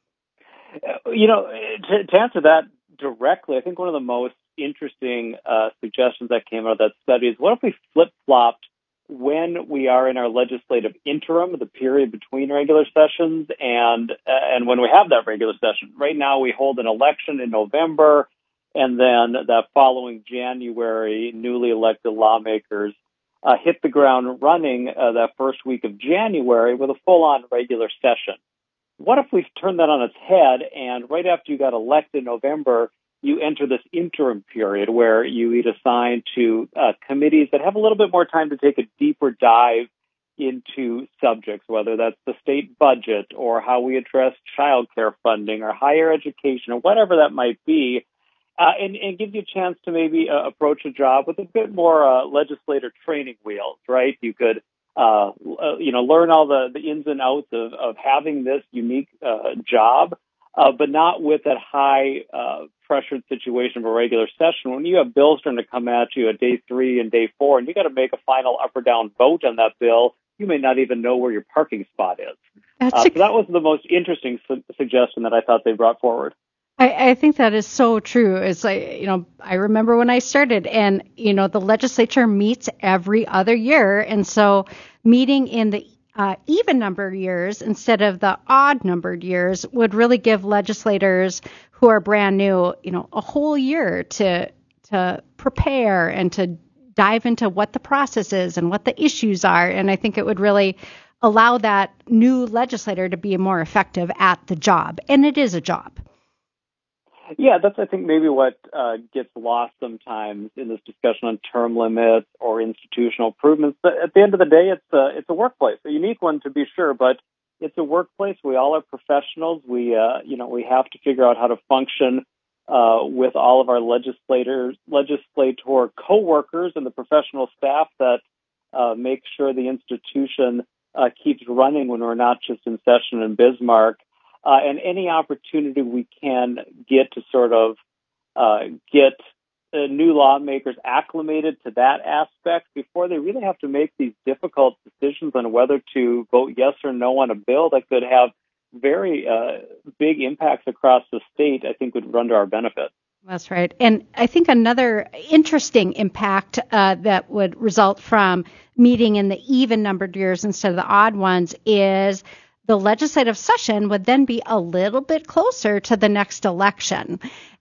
You know, to, to answer that directly, I think one of the most interesting uh, suggestions that came out of that study is what if we flip-flopped when we are in our legislative interim, the period between regular sessions, and uh, and when we have that regular session. Right now we hold an election in November, and then that following January, newly elected lawmakers uh, hit the ground running uh, that first week of January with a full-on regular session. What if we turn that on its head, and right after you got elected in November, you enter this interim period where you get assigned to uh, committees that have a little bit more time to take a deeper dive into subjects, whether that's the state budget or how we address child care funding or higher education or whatever that might be, uh, and, and gives you a chance to maybe uh, approach a job with a bit more uh, legislator training wheels, right? You could, uh, uh, you know, learn all the, the ins and outs of, of having this unique uh, job. uh, but not with that high uh, pressured situation of a regular session. When you have bills starting to come at you at day three and day four, and you got to make a final up or down vote on that bill, you may not even know where your parking spot is. That's uh, a- so that was the most interesting su- suggestion that I thought they brought forward. I, I think that is so true. It's like, you know, I remember when I started, and, you know, the legislature meets every other year. And so meeting in the uh, even numbered years instead of the odd numbered years would really give legislators who are brand new, you know, a whole year to to prepare and to dive into what the process is and what the issues are. And I think it would really allow that new legislator to be more effective at the job. And it is a job. Yeah, that's, I think, maybe what uh, gets lost sometimes in this discussion on term limits or institutional improvements. But at the end of the day, it's a, it's a workplace, a unique one to be sure, but it's a workplace. We all are professionals. We, uh, you know, we have to figure out how to function uh, with all of our legislators, legislator co-workers and the professional staff that uh, make sure the institution uh, keeps running when we're not just in session in Bismarck. Uh, and any opportunity we can get to sort of uh, get uh, new lawmakers acclimated to that aspect before they really have to make these difficult decisions on whether to vote yes or no on a bill that could have very uh, big impacts across the state, I think would run to our benefit. That's right. And I think another interesting impact uh, that would result from meeting in the even numbered years instead of the odd ones is the legislative session would then be a little bit closer to the next election.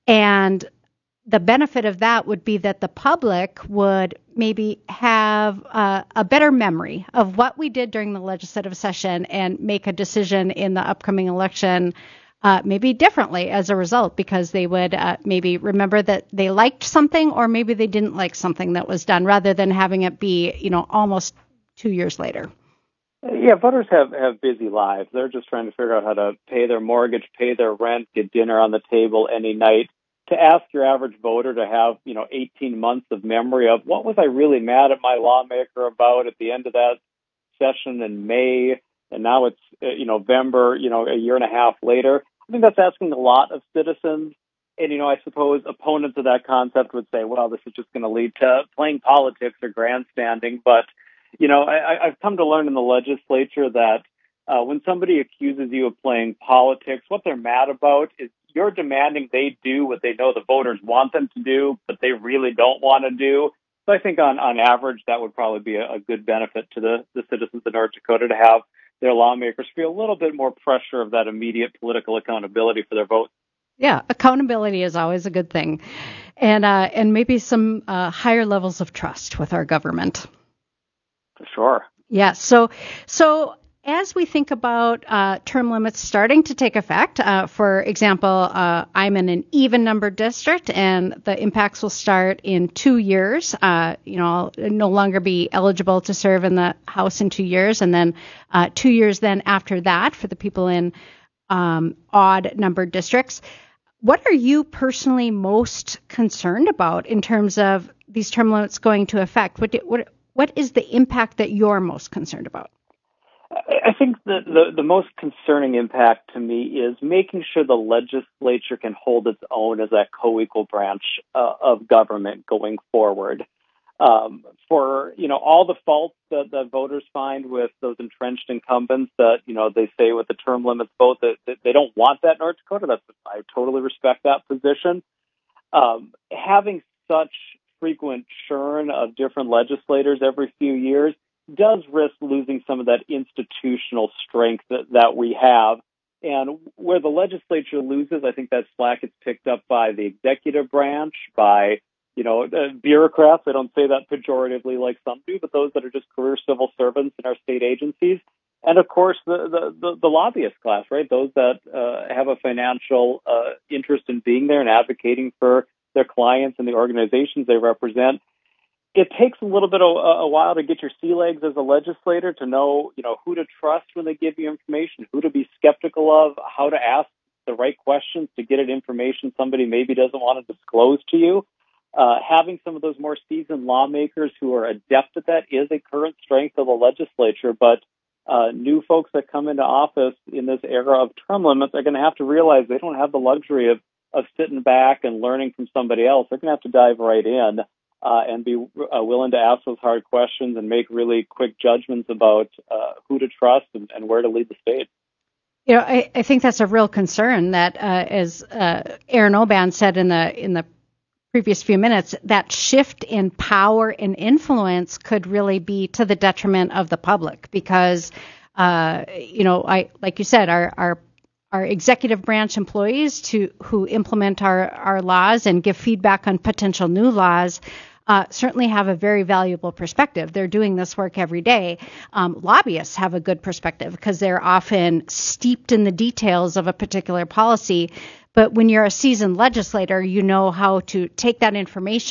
And the benefit of that would be that the public would maybe have uh, a better memory of what we did during the legislative session and make a decision in the upcoming election uh, maybe differently as a result, because they would uh, maybe remember that they liked something or maybe they didn't like something that was done, rather than having it be, you know, almost two years later. Yeah, voters have, have busy lives. They're just trying to figure out how to pay their mortgage, pay their rent, get dinner on the table any night. To ask your average voter to have, you know, eighteen months of memory of what was I really mad at my lawmaker about at the end of that session in May, and now it's, you know, November, you know, a year and a half later. I think that's asking a lot of citizens. And, you know, I suppose opponents of that concept would say, well, this is just going to lead to playing politics or grandstanding. But You know, I, I've come to learn in the legislature that uh, when somebody accuses you of playing politics, what they're mad about is you're demanding they do what they know the voters want them to do, but they really don't want to do. So I think on, on average, that would probably be a, a good benefit to the, the citizens of North Dakota to have their lawmakers feel a little bit more pressure of that immediate political accountability for their votes. Yeah, accountability is always a good thing. And, uh, and maybe some uh, higher levels of trust with our government. Sure. Yeah. So, so as we think about uh, term limits starting to take effect, uh, for example, uh, I'm in an even numbered district, and the impacts will start in two years. Uh, you know, I'll no longer be eligible to serve in the House in two years, and then uh, two years then after that for the people in um, odd numbered districts. What are you personally most concerned about in terms of these term limits going to effect? What do, what What is the impact that you're most concerned about? I think the, the, the most concerning impact to me is making sure the legislature can hold its own as that co-equal branch uh, of government going forward. Um, for, you know, all the faults that, that voters find with those entrenched incumbents that, you know, they say with the term limits vote that, that they don't want that in North Dakota. That's, I totally respect that position. Um, having such frequent churn of different legislators every few years does risk losing some of that institutional strength that, that we have. And where the legislature loses, I think that slack is picked up by the executive branch, by, you know, uh, bureaucrats. I don't say that pejoratively like some do, but those that are just career civil servants in our state agencies. And, of course, the, the, the, the lobbyist class, right? Those that uh, have a financial uh, interest in being there and advocating for their clients and the organizations they represent. It takes a little bit of a while to get your sea legs as a legislator, to know, you know, who to trust when they give you information, who to be skeptical of, how to ask the right questions to get at information somebody maybe doesn't want to disclose to you. Uh, having some of those more seasoned lawmakers who are adept at that is a current strength of the legislature, but uh, new folks that come into office in this era of term limits are going to have to realize they don't have the luxury of, of sitting back and learning from somebody else. They're going to have to dive right in uh, and be uh, willing to ask those hard questions and make really quick judgments about uh, who to trust and, and where to lead the state. You know, I, I think that's a real concern that, uh, as uh, Aaron Oban said in the in the previous few minutes, that shift in power and influence could really be to the detriment of the public because, uh, you know, I like you said, our our our executive branch employees to who implement our, our laws and give feedback on potential new laws uh, certainly have a very valuable perspective. They're doing this work every day. Um, lobbyists have a good perspective because they're often steeped in the details of a particular policy. But when you're a seasoned legislator, you know how to take that information